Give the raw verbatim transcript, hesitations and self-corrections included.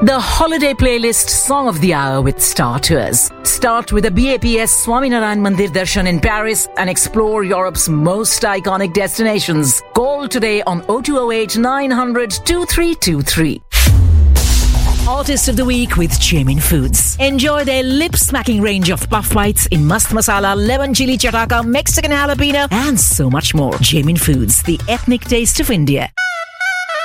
The holiday playlist Song of the Hour with Star Tours. Start with the B A P S Swaminarayan Mandir Darshan in Paris and explore Europe's most iconic destinations. Call today on oh two oh eight, nine hundred, twenty-three twenty-three. Artist of the Week with Jamin Foods. Enjoy their lip-smacking range of puff bites in mast masala, lemon chili chataka, Mexican jalapeno and so much more. Jamin Foods, the ethnic taste of India.